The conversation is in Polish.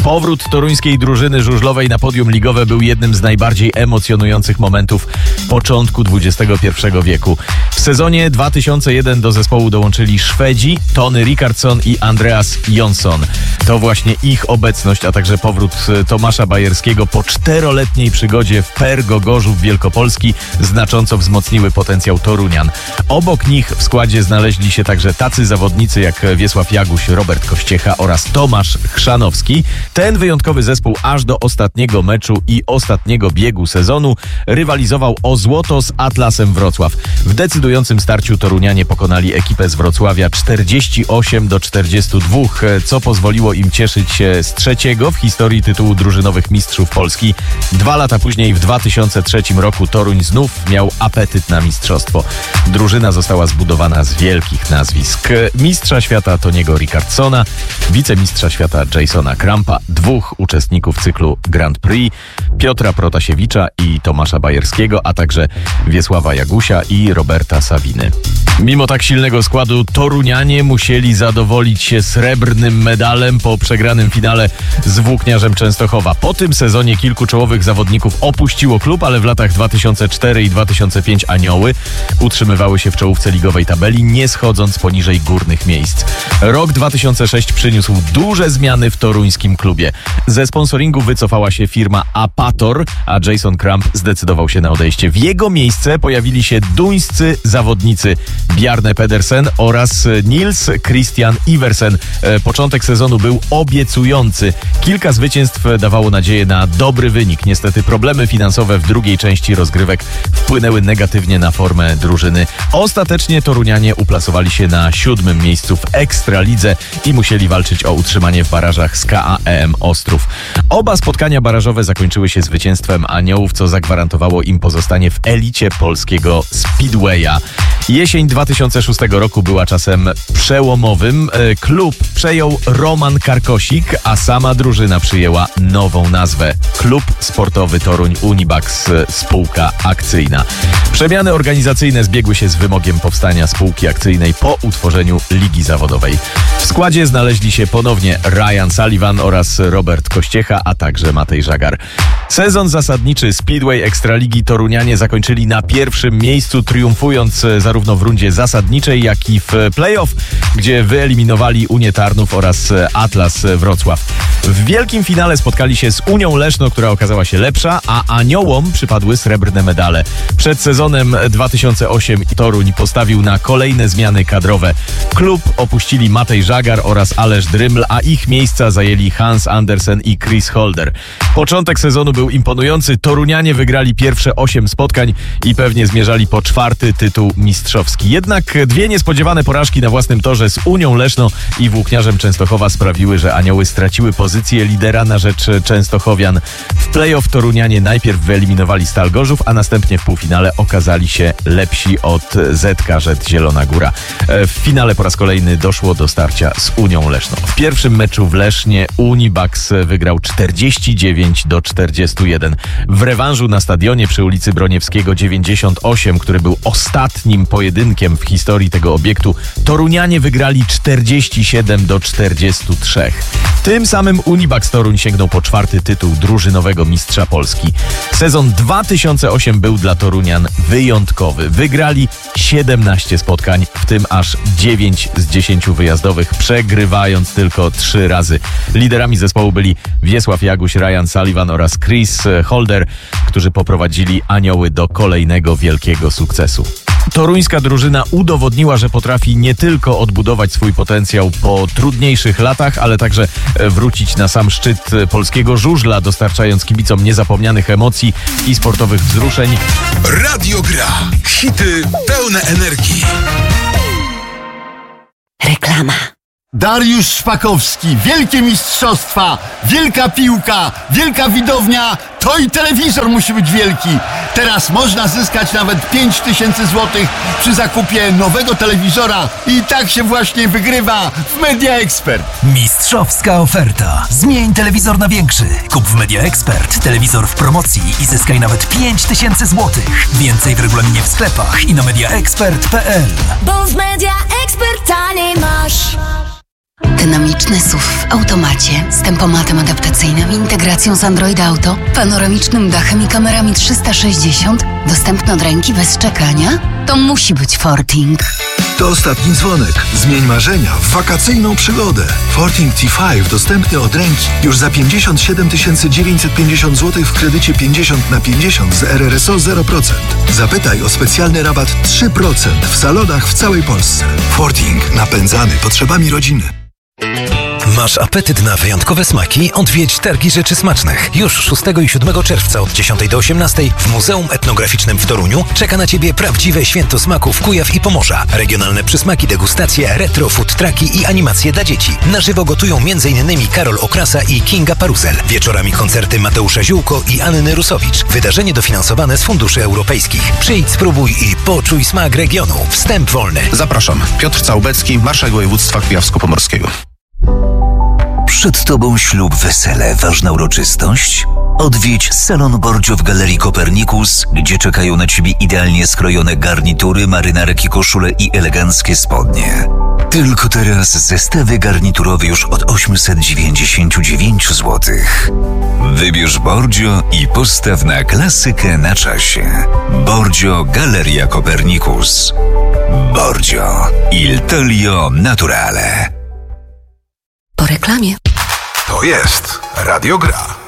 Powrót toruńskiej drużyny żużlowej na podium ligowe był jednym z najbardziej emocjonujących momentów początku XXI wieku. W sezonie 2001 do zespołu dołączyli Szwedzi Tony Rickardsson i Andreas Jonsson. To właśnie ich obecność, a także powrót Tomasza Bajerskiego po 4-letniej przygodzie w PER Gorzów Wielkopolski znacząco wzmocniły potencjał Torunian. Obok nich w składzie znaleźli się także tacy zawodnicy jak Wiesław Jaguś, Robert Kościecha oraz Tomasz Chrzanowski. Ten wyjątkowy zespół aż do ostatniego meczu i ostatniego biegu sezonu rywalizował o złoto z Atlasem Wrocław. W decydującym starciu Torunianie pokonali ekipę z Wrocławia 48-42, co pozwoliło im cieszyć się z trzeciego w historii tytułu drużynowych mistrzów Polski. 2 lata później, w 2003 roku, Toruń znów miał apetyt na mistrzostwo. Drużyna została zbudowana z wielkich nazwisk. Mistrza świata Toniego Rickardssona, wicemistrza świata Jasona Krampa, 2 uczestników cyklu Grand Prix, Piotra Protasiewicza i Tomasza Bajerskiego, a także Wiesława Jagusia i Roberta Saviny. Mimo tak silnego składu Torunianie musieli zadowolić się srebrnym medalem po przegranym finale z Włókniarzem Częstochowa. Po tym sezonie kilku czołowych zawodników opuściło klub, ale w latach 2004 i 2005 Anioły utrzymywały się w czołówce ligowej tabeli, nie schodząc poniżej górnych miejsc. Rok 2006 przyniósł duże zmiany w toruńskim klubie. Ze sponsoringu wycofała się firma Apator, a Jason Kramp zdecydował się na odejście. W jego miejsce pojawili się duńscy zawodnicy Bjarne Pedersen oraz Nils Christian Iversen. Początek sezonu był obiecujący. Kilka zwycięstw dawało nadzieję na dobry wynik. Niestety problemy finansowe w drugiej części rozgrywek wpłynęły negatywnie na formę drużyny. Ostatecznie Torunianie uplasowali się na 7. miejscu w Ekstralidze i musieli walczyć o utrzymanie w barażach z KAEM Ostrów. Oba spotkania barażowe zakończyły się zwycięstwem Aniołów, co zagwarantowało im pozostanie w elicie polskiego Speedwaya. Jesień 2006 roku była czasem przełomowym. Klub przejął Roman Karkosik, a sama drużyna przyjęła nową nazwę. Klub Sportowy Toruń Unibax Spółka Akcyjna. Przemiany organizacyjne zbiegły się z wymogiem powstania spółki akcyjnej po utworzeniu ligi zawodowej. W składzie znaleźli się ponownie Ryan Sullivan oraz Robert Kościecha, a także Matej Żagar. Sezon zasadniczy Speedway Ekstraligi Torunianie zakończyli na 1. miejscu, triumfując zarówno w rundzie zasadniczej, jak i w play-off, gdzie wyeliminowali Unię Tarnów oraz Atlas Wrocław. W wielkim finale spotkali się z Unią Leszno, która okazała się lepsza, a Aniołom przypadły srebrne medale. Przed sezonem 2008 Toruń postawił na kolejne zmiany kadrowe. Klub opuścili Matej Żagar oraz Aleš Dryml, a ich miejsca zajęli Hans Andersen i Chris Holder. Początek sezonu był imponujący. Torunianie wygrali pierwsze 8 spotkań i pewnie zmierzali po 4. tytuł mistrzowski. Jednak 2 niespodziewane porażki na własnym torze z Unią Leszno i Włókniarzem Częstochowa sprawiły, że Anioły straciły pozycję lidera na rzecz Częstochowian. W play-off Torunianie najpierw wyeliminowali Stal Gorzów, a następnie w półfinale okazali się lepsi od ZKŻ Zielona Góra. W finale po raz kolejny doszło do starcia z Unią Leszno. W pierwszym meczu w Lesznie Unibax wygrał 49-41. W rewanżu na stadionie przy ulicy Broniewskiego 98, który był ostatnim pojedynkiem w historii tego obiektu, Torunianie wygrali 47-43. Tym samym Unibax Toruń sięgnął po 4. tytuł drużynowego mistrza Polski. Sezon 2008 był dla Torunian wyjątkowy. Wygrali 17 spotkań, w tym aż 9 z 10 wyjazdowych, przegrywając tylko 3 razy. Liderami zespołu byli Wiesław Jaguś, Ryan Sullivan oraz Chris Holder, którzy poprowadzili Anioły do kolejnego wielkiego sukcesu. Toruńska drużyna udowodniła, że potrafi nie tylko odbudować swój potencjał po trudniejszych latach, ale także wrócić na sam szczyt polskiego żużla, dostarczając kibicom niezapomnianych emocji i sportowych wzruszeń. Radio Gra. Hity pełne energii. Reklama. Dariusz Szpakowski, wielkie mistrzostwa, wielka piłka, wielka widownia, to i telewizor musi być wielki. Teraz można zyskać nawet 5000 zł przy zakupie nowego telewizora i tak się właśnie wygrywa w Media Expert. Mistrzowska oferta. Zmień telewizor na większy. Kup w Media Expert telewizor w promocji i zyskaj nawet 5000 zł. Więcej w regulaminie w sklepach i na mediaexpert.pl. Bo w Media Expert taniej masz. Dynamiczny SUV w automacie z tempomatem adaptacyjnym, integracją z Android Auto, panoramicznym dachem i kamerami 360, dostępny od ręki bez czekania? To musi być Forting. To ostatni dzwonek. Zmień marzenia w wakacyjną przygodę. Forting T5 dostępny od ręki już za 57 950 zł w kredycie 50/50 z RRSO 0%. Zapytaj o specjalny rabat 3% w salonach w całej Polsce. Forting. Napędzany potrzebami rodziny. Masz apetyt na wyjątkowe smaki? Odwiedź Targi Rzeczy Smacznych. Już 6 i 7 czerwca od 10 do 18 w Muzeum Etnograficznym w Toruniu czeka na Ciebie prawdziwe święto smaków Kujaw i Pomorza. Regionalne przysmaki, degustacje, retro food trucki i animacje dla dzieci. Na żywo gotują m.in. Karol Okrasa i Kinga Paruzel. Wieczorami koncerty Mateusza Ziółko i Anny Rusowicz. Wydarzenie dofinansowane z funduszy europejskich. Przyjdź, spróbuj i poczuj smak regionu. Wstęp wolny. Zapraszam. Piotr Całbecki, marszałek województwa kujawsko-pomorskiego. Przed Tobą ślub, wesele, ważna uroczystość? Odwiedź salon Bordzio w Galerii Kopernikus, gdzie czekają na Ciebie idealnie skrojone garnitury, marynarki, koszule i eleganckie spodnie. Tylko teraz zestawy garniturowe już od 899 zł. Wybierz Bordzio i postaw na klasykę na czasie. Bordzio Galeria Kopernikus. Bordzio. Il taglio naturale. Po reklamie. To jest Radio Gra.